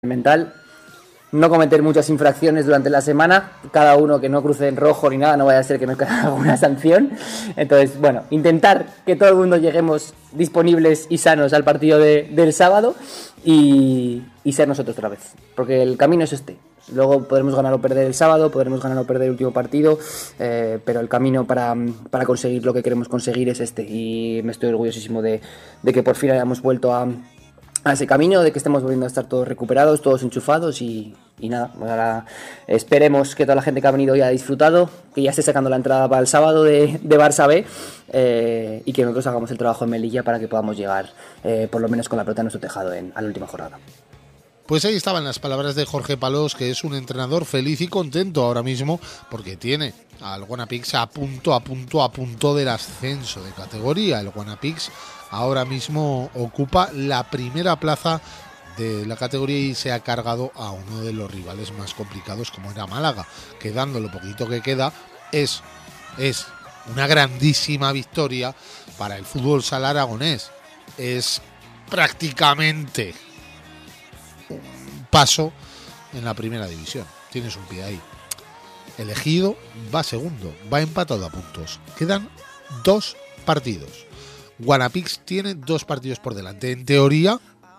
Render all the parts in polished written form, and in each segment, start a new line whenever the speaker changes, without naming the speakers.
mental, no cometer muchas infracciones durante la semana, cada uno que no cruce en rojo ni nada, no vaya a ser que nos caiga alguna sanción. Entonces, bueno, intentar que todo el mundo lleguemos disponibles y sanos al partido del sábado y ser nosotros otra vez, porque el camino es este. Luego podremos ganar o perder el sábado, podremos ganar o perder el último partido, pero el camino para conseguir lo que queremos conseguir es este, y me estoy orgullosísimo de que por fin hayamos vuelto a ese camino, de que estemos volviendo a estar todos recuperados, todos enchufados y nada, ahora esperemos que toda la gente que ha venido ya haya disfrutado, que ya esté sacando la entrada para el sábado de Barça B, y que nosotros hagamos el trabajo en Melilla para que podamos llegar por lo menos con la pelota en nuestro tejado a la última jornada.
Pues ahí estaban las palabras de Jorge Palós, que es un entrenador feliz y contento ahora mismo porque tiene al Guanapix a punto del ascenso de categoría. El Guanapix ahora mismo ocupa la primera plaza de la categoría y se ha cargado a uno de los rivales más complicados como era Málaga. Quedando lo poquito que queda, es una grandísima victoria para el fútbol sala aragonés. Es prácticamente un paso en la primera división. Tienes un pie ahí. El Ejido va segundo, va empatado a puntos. Quedan 2 partidos. Guanapix tiene 2 partidos por delante. En teoría,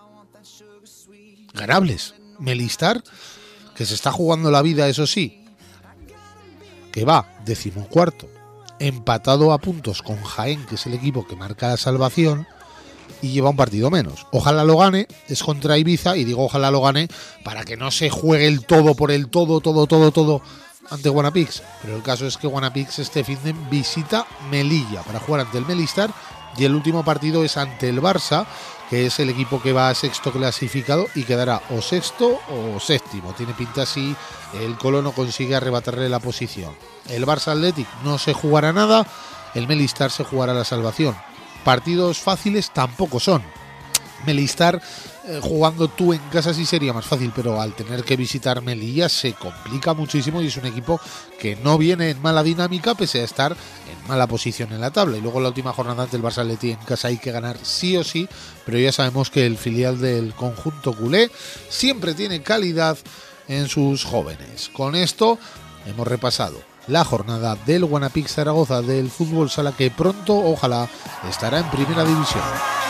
ganables. Melistar, que se está jugando la vida, eso sí, que va 14º, empatado a puntos con Jaén, que es el equipo que marca la salvación, y lleva un partido menos. Ojalá lo gane, es contra Ibiza, y digo ojalá lo gane para que no se juegue el todo por el todo ante Guanapix. Pero el caso es que Guanapix este fin de visita Melilla para jugar ante el Melistar, y el último partido es ante el Barça, que es el equipo que va a sexto clasificado y quedará o sexto o séptimo. Tiene pinta si el Colono consigue arrebatarle la posición. El Barça Athletic no se jugará nada, el Melistar se jugará la salvación. Partidos fáciles tampoco son. Melistar jugando tú en casa sí sería más fácil, pero al tener que visitar Melilla se complica muchísimo y es un equipo que no viene en mala dinámica pese a estar en mala posición en la tabla. Y luego en la última jornada ante el Barça Athletic en casa hay que ganar sí o sí, pero ya sabemos que el filial del conjunto culé siempre tiene calidad en sus jóvenes. Con esto hemos repasado la jornada del Guanapix Zaragoza del fútbol sala, que pronto ojalá estará en primera división.